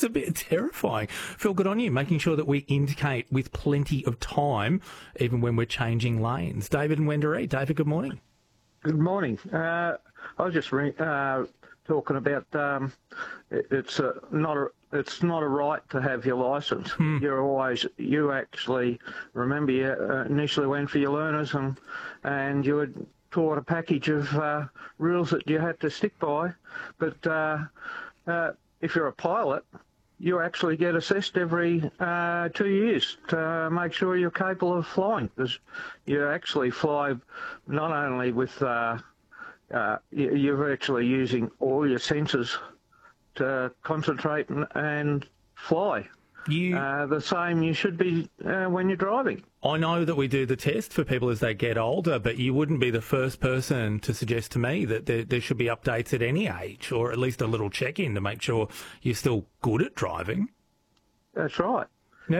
a bit terrifying. Phil, good on you, making sure that we indicate with plenty of time, even when we're changing lanes. David and Wendouree. David, good morning. Good morning. I was just talking about it's not a right to have your licence. You actually remember you initially went for your learners and you were taught a package of rules that you had to stick by. But if you're a pilot, you actually get assessed every 2 years to make sure you're capable of flying, because you actually fly not only with you're actually using all your senses to concentrate and fly. The same you should be when you're driving. I know that we do the test for people as they get older, but you wouldn't be the first person to suggest to me that there should be updates at any age, or at least a little check-in to make sure you're still good at driving. That's right. Yeah.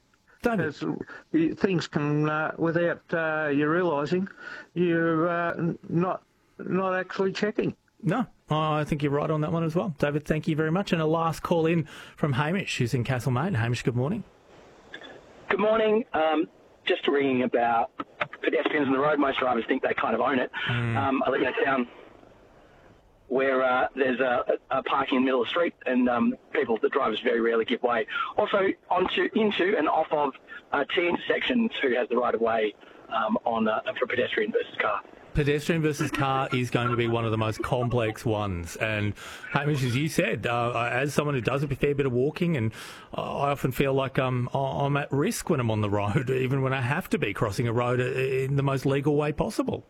Things can, without you realising, you're not actually checking. No, I think you're right on that one as well. David, thank you very much. And a last call in from Hamish, who's in Castlemaine. Hamish, good morning. Good morning. Just ringing about pedestrians on the road. Most drivers think they kind of own it. I live in a town where there's a parking in the middle of the street, and the drivers very rarely give way. Also, into and off of T intersections, who has the right of way for pedestrian versus car. Pedestrian versus car is going to be one of the most complex ones. And, Hamish, as you said, as someone who does a fair bit of walking, and I often feel like I'm at risk when I'm on the road, even when I have to be crossing a road in the most legal way possible.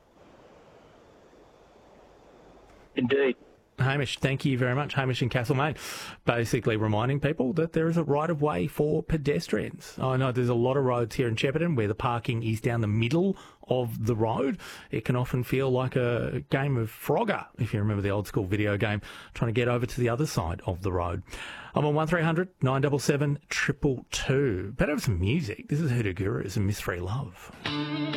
Indeed. Hamish, thank you very much. Hamish in Castlemaine, basically reminding people that there is a right-of-way for pedestrians. I know there's a lot of roads here in Shepparton where the parking is down the middle of the road. It can often feel like a game of Frogger, if you remember the old-school video game, trying to get over to the other side of the road. I'm on 1300 977 222. Better have some music. This is Hoodoo Gurus and Miss Free Love.